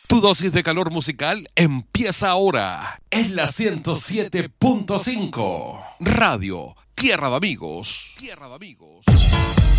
Tu dosis de calor musical empieza ahora en la 107.5 Radio Tierra de Amigos. Tierra de Amigos.